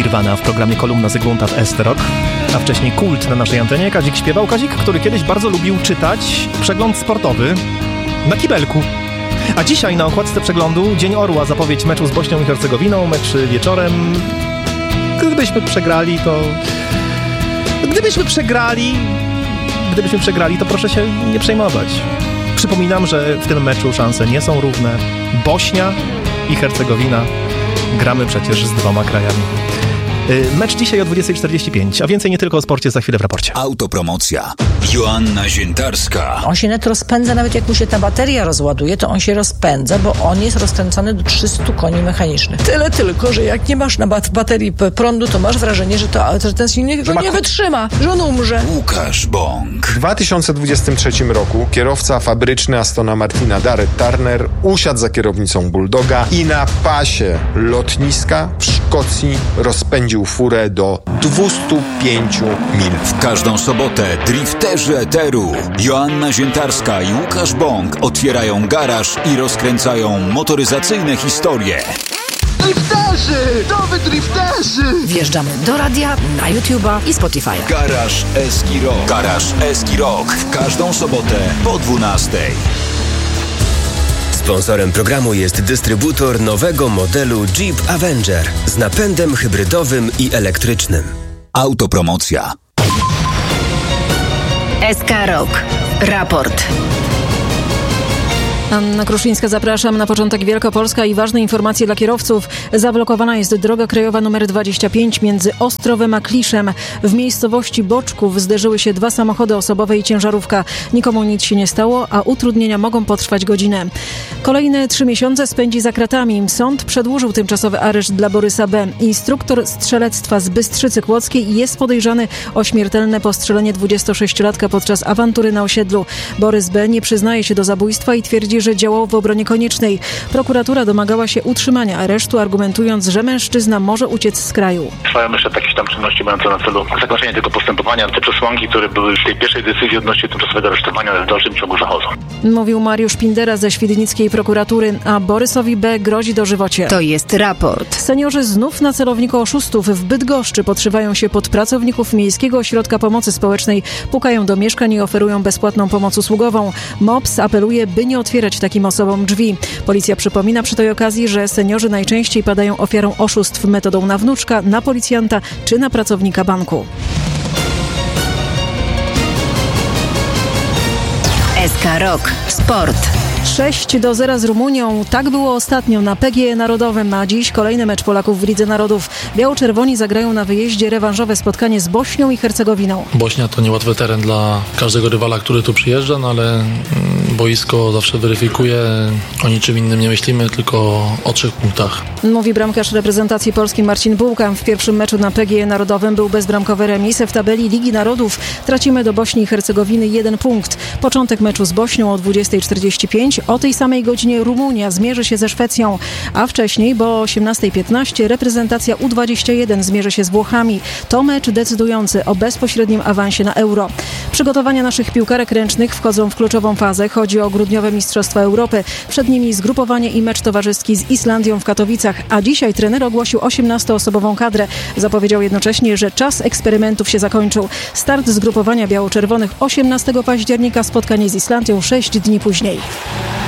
Nirvana w programie Kolumna Zygmunta w ST-Rock, a wcześniej Kult na naszej antenie. Kazik śpiewał. Kazik, który kiedyś bardzo lubił czytać przegląd sportowy na kibelku. A dzisiaj na okładce przeglądu Dzień Orła, zapowiedź meczu z Bośnią i Hercegowiną, mecz wieczorem. Gdybyśmy przegrali, to proszę się nie przejmować. Przypominam, że w tym meczu szanse nie są równe. Bośnia i Hercegowina. Gramy przecież z 2 krajami. Mecz dzisiaj o 20:45, a więcej nie tylko o sporcie za chwilę w raporcie. Autopromocja. Joanna Ziętarska. On się nawet rozpędza, nawet jak mu się ta bateria rozładuje, to on się rozpędza, bo on jest rozkręcony do 300 koni mechanicznych. Tyle tylko, że jak nie masz na baterii prądu, to masz wrażenie, że ten silnik go nie wytrzyma, że on umrze. Łukasz Bąk. W 2023 roku kierowca fabryczny Astona Martina Darrell Turner usiadł za kierownicą Bulldoga i na pasie lotniska w Szkocji rozpędził furę do 205 mil. W każdą sobotę drifterzy eteru Joanna Ziętarska i Łukasz Bąk otwierają garaż i rozkręcają motoryzacyjne historie. Drifterzy! Nowy drifterzy! Wjeżdżamy do radia, na YouTube'a i Spotify'a. Garaż Eski Rock. Garaż Eski Rock. W każdą sobotę po 12:00. Sponsorem programu jest dystrybutor nowego modelu Jeep Avenger z napędem hybrydowym i elektrycznym. Autopromocja. SK Rock. Raport. Anna Kruszyńska, zapraszam. Na początek Wielkopolska i ważne informacje dla kierowców. Zablokowana jest droga krajowa nr 25 między Ostrowem a Kliszem. W miejscowości Boczków zderzyły się 2 samochody osobowe i ciężarówka. Nikomu nic się nie stało, a utrudnienia mogą potrwać godzinę. Kolejne 3 miesiące spędzi za kratami. Sąd przedłużył tymczasowy areszt dla Borysa B. Instruktor strzelectwa z Bystrzycy Kłodzkiej jest podejrzany o śmiertelne postrzelenie 26-latka podczas awantury na osiedlu. Borys B. nie przyznaje się do zabójstwa i twierdzi, że działał w obronie koniecznej. Prokuratura domagała się utrzymania aresztu, argumentując, że mężczyzna może uciec z kraju. Trwają jeszcze jakieś tam czynności mające na celu zakończenie tego postępowania. Te przesłanki, które były w tej pierwszej decyzji odnośnie tymczasowego aresztowania, w dalszym ciągu zachodzą. Mówił Mariusz Pindera ze świdnickiej prokuratury, a Borysowi B. grozi dożywocie. To jest raport. Seniorzy znów na celowniku oszustów. W Bydgoszczy podszywają się pod pracowników Miejskiego Ośrodka Pomocy Społecznej, pukają do mieszkań i oferują bezpłatną pomoc usługową. MOPS apeluje, by nie otwierać takim osobom drzwi. Policja przypomina przy tej okazji, że seniorzy najczęściej padają ofiarą oszustw metodą na wnuczka, na policjanta czy na pracownika banku. SK Rock. Sport. 6-0 z Rumunią. Tak było ostatnio na PGE Narodowym, a dziś kolejny mecz Polaków w Lidze Narodów. Biało-czerwoni zagrają na wyjeździe rewanżowe spotkanie z Bośnią i Hercegowiną. Bośnia to niełatwy teren dla każdego rywala, który tu przyjeżdża, no ale boisko zawsze weryfikuje. O niczym innym nie myślimy, tylko o 3 punktach. Mówi bramkarz reprezentacji Polski Marcin Bułka. W pierwszym meczu na PGE Narodowym był bezbramkowy remis. W tabeli Ligi Narodów tracimy do Bośni i Hercegowiny 1 punkt. Początek meczu z Bośnią o 20:45. O tej samej godzinie Rumunia zmierzy się ze Szwecją, a wcześniej, bo o 18:15 reprezentacja U21 zmierzy się z Włochami. To mecz decydujący o bezpośrednim awansie na Euro. Przygotowania naszych piłkarek ręcznych wchodzą w kluczową fazę. Chodzi o grudniowe Mistrzostwa Europy. Przed nimi zgrupowanie i mecz towarzyski z Islandią w Katowicach, a dzisiaj trener ogłosił 18-osobową kadrę. Zapowiedział jednocześnie, że czas eksperymentów się zakończył. Start zgrupowania biało-czerwonych 18 października, spotkanie z Islandią 6 dni później.